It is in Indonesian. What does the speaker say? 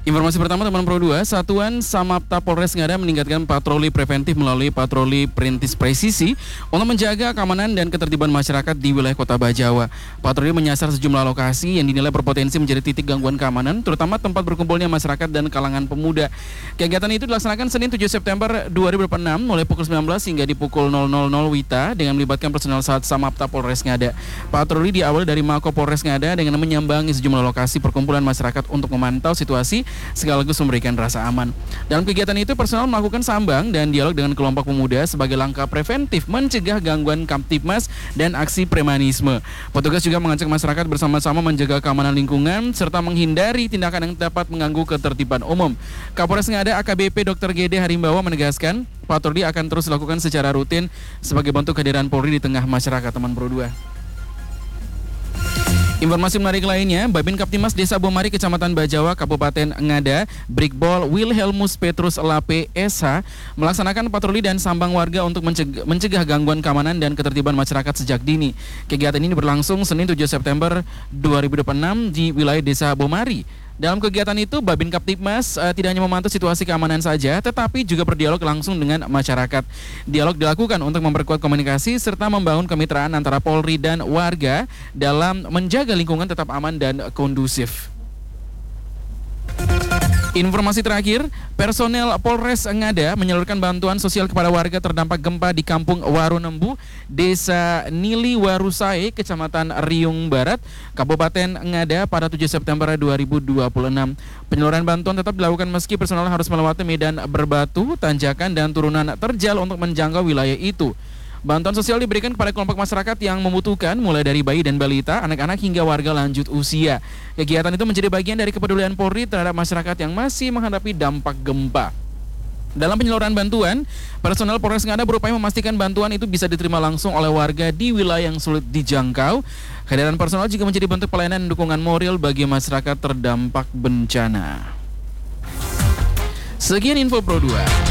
Informasi pertama teman Pro 2, Satuan Samapta Polres Ngada meningkatkan patroli preventif melalui patroli perintis presisi untuk menjaga keamanan dan ketertiban masyarakat di wilayah Kota Bajawa. Patroli menyasar sejumlah lokasi yang dinilai berpotensi menjadi titik gangguan keamanan, terutama tempat berkumpulnya masyarakat dan kalangan pemuda. Kegiatan itu dilaksanakan Senin 7 September 2006 mulai pukul 19 hingga di pukul 00.00 WITA dengan melibatkan personel Sat Samapta Polres Ngada. Patroli diawali dari Mako Polres Ngada dengan menyambangi sejumlah lokasi perkumpulan masyarakat untuk memantau situasi sekaligus memberikan rasa aman. Dalam kegiatan itu, personel melakukan sambang dan dialog dengan kelompok pemuda sebagai langkah preventif mencegah gangguan Kamtibmas dan aksi premanisme. Petugas juga mengajak masyarakat bersama-sama menjaga keamanan lingkungan serta menghindari tindakan yang dapat mengganggu ketertiban umum. Kapolres Ngada AKBP Dr. Gede Harimbawa menegaskan, patroli akan terus dilakukan secara rutin sebagai bentuk kehadiran Polri di tengah masyarakat teman Pro 2. Informasi menarik lainnya, Babin Kaptimas Desa Bomari Kecamatan Bajawa, Kabupaten Ngada, Brigpol Wilhelmus Petrus Lape SH melaksanakan patroli dan sambang warga untuk mencegah gangguan keamanan dan ketertiban masyarakat sejak dini. Kegiatan ini berlangsung Senin 7 September 2006 di wilayah Desa Bomari. Dalam kegiatan itu, Babin Kaptibmas tidak hanya memantau situasi keamanan saja, tetapi juga berdialog langsung dengan masyarakat. Dialog dilakukan untuk memperkuat komunikasi serta membangun kemitraan antara Polri dan warga dalam menjaga lingkungan tetap aman dan kondusif. Informasi terakhir, personel Polres Ngada menyalurkan bantuan sosial kepada warga terdampak gempa di Kampung Warunembu, Desa Nili Warusai, Kecamatan Riung Barat, Kabupaten Ngada pada 7 September 2026. Penyaluran bantuan tetap dilakukan meski personel harus melewati medan berbatu, tanjakan, dan turunan terjal untuk menjangkau wilayah itu. Bantuan sosial diberikan kepada kelompok masyarakat yang membutuhkan, mulai dari bayi dan balita, anak-anak hingga warga lanjut usia. Kegiatan itu menjadi bagian dari kepedulian Polri terhadap masyarakat yang masih menghadapi dampak gempa. Dalam penyaluran bantuan, personel Polres Ngada berupaya memastikan bantuan itu bisa diterima langsung oleh warga di wilayah yang sulit dijangkau. Kehadiran personel juga menjadi bentuk pelayanan dan dukungan moral bagi masyarakat terdampak bencana. Sekian info Pro 2.